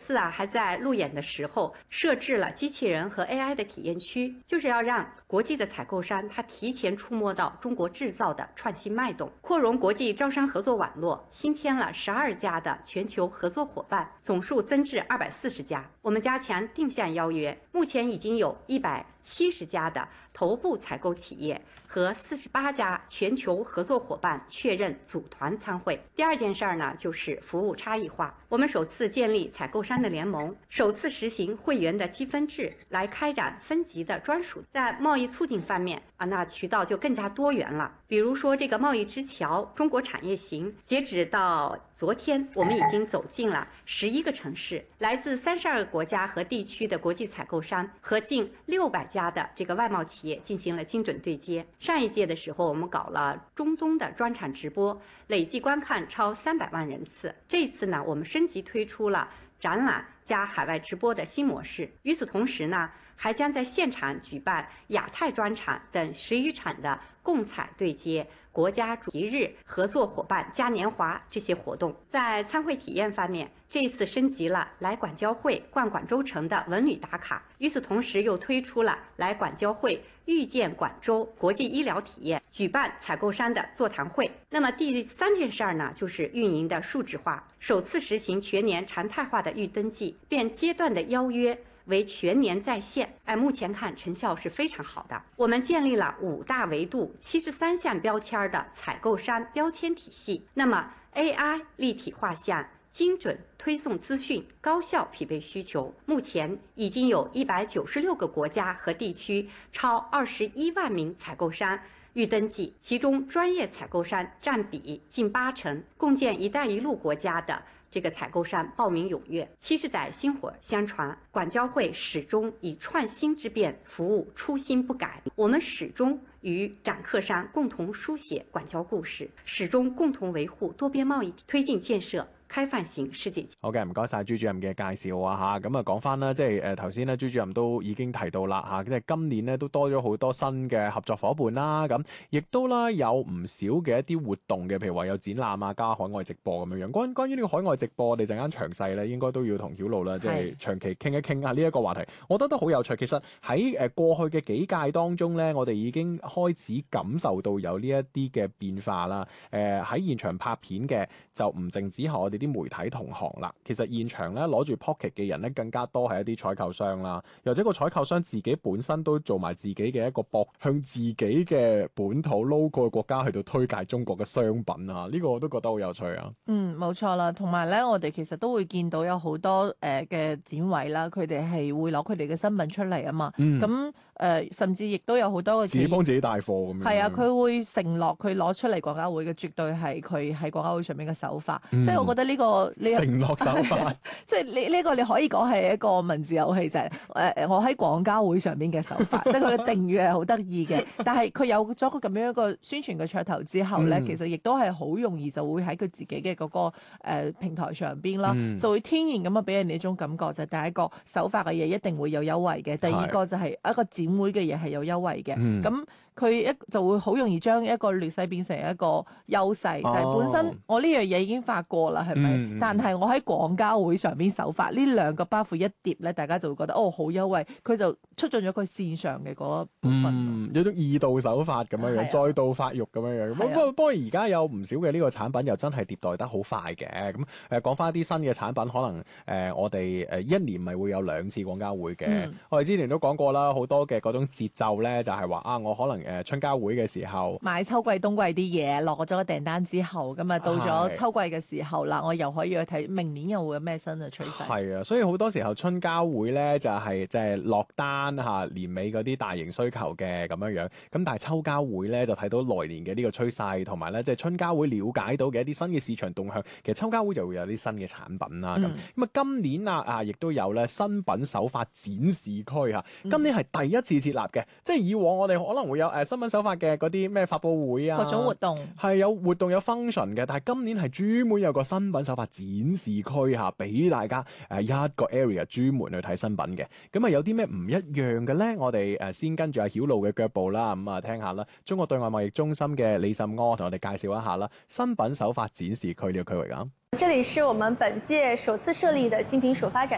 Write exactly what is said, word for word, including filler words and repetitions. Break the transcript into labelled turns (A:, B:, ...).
A: 次啊还在路演的时候设置了机器人和 A I 的体验区，就是要让国际的采购商它提前触摸到中国制造的创新脉动。扩容国际招商合作网络新签了十二家的全球合作伙伴，总数增至二百四十家。我们加强定向邀约，目前已经有一百七十家的头部采购企业和四十八家全球合作伙伴确认组团参会。第二件事儿呢，就是服务差异化。我们首次建立采购商的联盟，首次实行会员的积分制，来开展分级的专属。在贸易促进方面啊，那渠道就更加多元了。比如说这个贸易之桥中国产业行，截止到昨天，我们已经走进了十一个城市，来自三十二个国家和地区的国际采购商和近六百家的这个外贸企业进行了精准对接。上一届的时候，我们搞了中东的专场直播，累计观看超三百万人次。这次呢，我们升级推出了展览加海外直播的新模式。与此同时呢，还将在现场举办亚太专场等十余场的共采对接、国家主题日、合作伙伴嘉年华这些活动。在参会体验方面，这一次升级了来广交会、逛广州城的文旅打卡。与此同时，又推出了来广交会、遇见广州国际医疗体验，举办采购商的座谈会。那么第三件事儿呢，就是运营的数字化，首次实行全年常态化的预登记，变阶段的邀约为全年在线。哎，目前看成效是非常好的。我们建立了五大维度、七十三项标签的采购商标签体系。那么 A I 立体画像、精准推送资讯、高效匹配需求，目前已经有一百九十六个国家和地区，超二十一万名采购商预登记，其中专业采购商占比近八成，共建“一带一路”国家的这个采购商报名踊跃。七十载薪火相传，广交会始终以创新之变服务初心不改。我们始終與展客商共同書寫廣交故事，始終共同維護多邊貿易，推進建設開放型世界。
B: 好嘅，唔該晒朱主任嘅介紹啊嚇。咁啊講翻啦，即係誒頭先咧，朱主任都已經提到啦嚇，即係今年咧都多咗好多新嘅合作伙伴啦。咁亦都啦有唔少嘅一啲活動嘅，譬如話有展覽啊，加海外直播咁樣樣。關關於呢個海外直播，我哋陣間詳細咧應該都要同曉露啦，即係長期傾一傾啊呢一個話題。我覺得都好有趣。其實喺誒過去嘅幾屆當中咧，我哋已經開始感受到有呢一啲嘅變化啦。誒、呃、喺現場拍片嘅就唔淨止係我哋啲媒體同行啦，其實現場咧攞住 pocket 嘅人咧更加多係一啲採購商啦，又或者個採購商自己本身都做埋自己嘅一個博，向自己嘅本土 local 嘅國家去到推介中國嘅商品啊，呢、這個我都覺得好有趣啊。
C: 嗯，冇錯啦，同埋咧，我哋其實都會見到有好多誒嘅展位啦，佢哋係會攞佢哋嘅新品出嚟啊嘛。咁、嗯呃、甚至亦都有好多嘅
B: 自己幫自己帶貨咁樣。
C: 係啊，佢會承諾佢攞出嚟廣交會嘅，絕對係佢喺廣交會上面嘅手法。嗯、即係我覺得呢、這個你
B: 承諾手法，
C: 即係你呢個你可以講係一個文字遊戲，就係、是、誒、呃、我喺廣交會上面嘅手法，即係佢嘅定語係好得意嘅。但係佢有咗個咁樣一個宣傳嘅噱頭之後咧、嗯，其實亦都係好容易就會喺佢自己嘅嗰、那個、呃、平台上邊啦、嗯，就會天然咁樣俾人哋一種感覺，就係、是、第一個手法嘅嘢一定會有優惠嘅，第二個就係一個展會嘅嘢係有優惠嘅，咁、嗯。佢一就會好容易將一個劣勢變成一個優勢，哦、就係、是、本身我呢樣嘢已經發過啦，係咪、嗯？但係我喺廣交會上邊首發，呢兩個包袱一疊咧，大家就會覺得哦好優惠，佢就促進咗佢線上嘅嗰部分。
B: 嗯，有種二度手法咁樣樣，再度發育咁樣樣。不過不過而家有唔少嘅呢個產品又真係迭代得好快嘅。咁誒講翻一啲新嘅產品，可能誒、呃、我哋誒一年咪會有兩次廣交會嘅、嗯。我哋之前都講過啦，好多嘅嗰種節奏咧，就係、是、話啊，我可能誒春交會嘅時候
C: 買秋季冬季啲嘢，落咗個訂單之後，咁啊到咗秋季嘅時候啦，我又可以去睇明年又會有咩新嘅趨勢。
B: 係啊，所以好多時候春交會咧就係即係落單嚇年尾嗰啲大型需求嘅咁樣樣，咁但係秋交會咧就睇到來年嘅呢個趨勢，同埋咧即係春交會了解到嘅一啲新嘅市場動向，其實秋交會就會有啲新嘅產品啦。咁咁啊今年啊啊亦都有咧新品首發展示區嚇，今年係第一次設立嘅、嗯，即係以往我哋可能會有誒新品手法嘅嗰啲咩發佈會啊，
C: 各種活動
B: 係有活動有 function 嘅，但係今年係專門有個新品手法展示區嚇，俾大家誒一個 area 專門去睇新品嘅。咁啊有啲咩唔一樣嘅咧？我哋誒先跟住阿曉露嘅腳步啦，咁啊聽下啦。中國對外貿易中心嘅李慎柯同我哋介紹一下啦，新品手法展示區呢個區域啊。
D: 這裡是我們本屆首次設立的新品首發展